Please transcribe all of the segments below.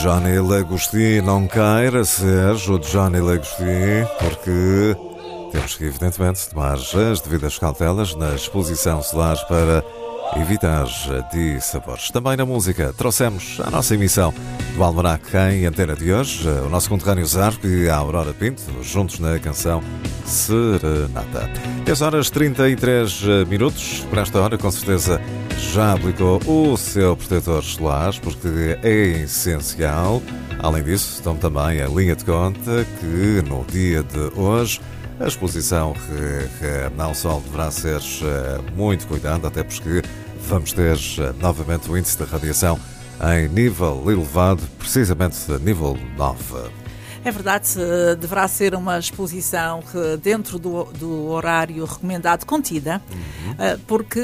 Johnny Lagostinho não queira ser o Johnny Lagostinho, porque temos que, evidentemente, tomar as devidas cautelas na exposição solar para evitar dissabores. Também na música trouxemos a nossa emissão do Almanac em antena de hoje, o nosso conterrâneo Zarco e a Aurora Pinto, juntos na canção Serenata. 10 horas 33 minutos. Por esta hora, com certeza, já aplicou o seu protetor solar, porque é essencial. Além disso, tome também a linha de conta que no dia de hoje a exposição ao sol deverá ser muito cuidada, até porque vamos ter novamente o índice de radiação em nível elevado, precisamente nível 9. É verdade, deverá ser uma exposição dentro do horário recomendado contida, porque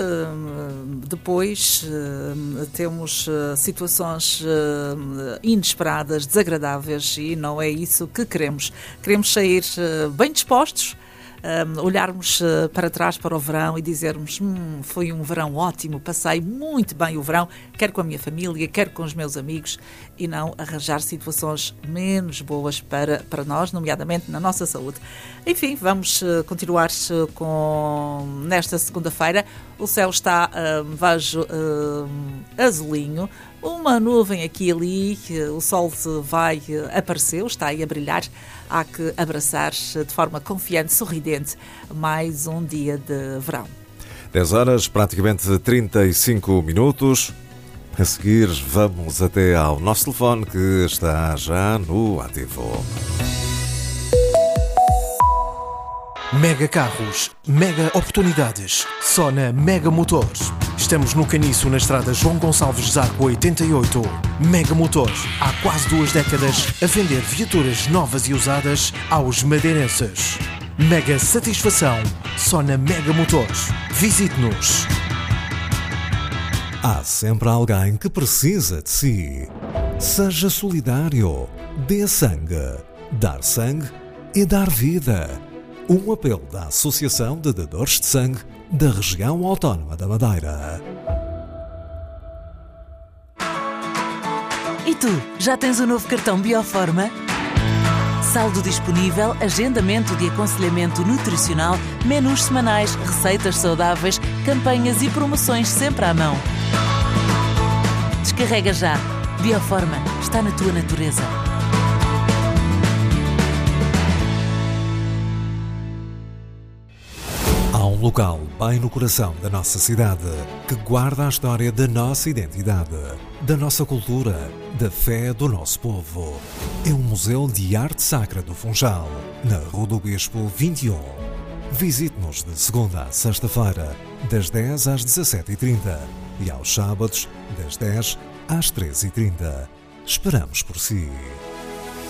depois temos situações inesperadas, desagradáveis, e não é isso que queremos. Queremos sair bem dispostos, olharmos para trás para o verão e dizermos foi um verão ótimo, passei muito bem o verão, quer com a minha família, quer com os meus amigos, e não arranjar situações menos boas para nós, nomeadamente na nossa saúde. Enfim, vamos continuar nesta segunda-feira. O céu está, vejo, azulinho, uma nuvem aqui e ali, o sol vai apareceu, está aí a brilhar. Há que abraçar de forma confiante, sorridente, mais um dia de verão. 10 horas, praticamente 35 minutos. A seguir, vamos até ao nosso telefone, que está já no ativo. Mega carros, mega oportunidades, só na Mega Motores. Estamos no Caniço, na estrada João Gonçalves Zarco 88. Mega Motores, há quase 2 décadas, a vender viaturas novas e usadas aos madeirenses. Mega satisfação, só na Mega Motores. Visite-nos. Há sempre alguém que precisa de si. Seja solidário, dê sangue. Dar sangue é dar vida. Um apelo da Associação de Dadores de Sangue da Região Autónoma da Madeira. E tu, já tens o novo cartão Bioforma? Saldo disponível, agendamento de aconselhamento nutricional, menus semanais, receitas saudáveis, campanhas e promoções sempre à mão. Descarrega já. Bioforma, está na tua natureza. Há um local bem no coração da nossa cidade que guarda a história da nossa identidade, da nossa cultura, da fé do nosso povo. É o Museu de Arte Sacra do Funchal, na Rua do Bispo 21. Visite-nos de segunda a sexta-feira, das 10 às 17h30 e aos sábados, das 10 às 13h30. Esperamos por si.